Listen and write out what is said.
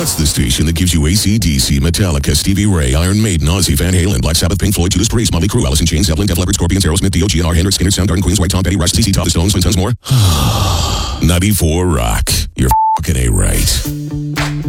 What's the station that gives you AC/DC, Metallica, Stevie Ray, Iron Maiden, Ozzy, Van Halen, Black Sabbath, Pink Floyd, Judas Priest, Motley Crue, Alice in Chains, Zeppelin, Def Leppard, Scorpions, Aerosmith, Dio, GNR, Hendrix, Skinner, Soundgarden, Queens, White Tom Petty, Rush, ZZ Top, The Stones, and tons more? 94 Rock. You're fucking A right.